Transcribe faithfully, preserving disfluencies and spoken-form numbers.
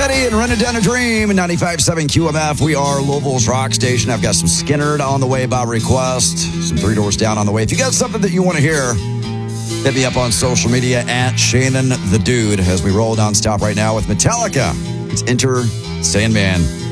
Petty and Running Down a Dream, ninety-five point seven Q M F. We are Louisville's rock station. I've got some Skynyrd on the way by request, some Three Doors Down on the way. If you got something that you want to hear, hit me up on social media at Shannon the Dude as we roll nonstop right now with Metallica. It's Enter Sandman.